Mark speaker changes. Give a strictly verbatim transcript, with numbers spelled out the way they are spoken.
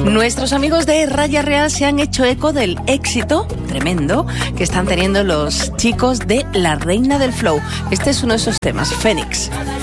Speaker 1: Nuestros amigos de Raya Real se han hecho eco del éxito tremendo que están teniendo los chicos de La Reina del Flow. Este es uno de esos temas, Fénix.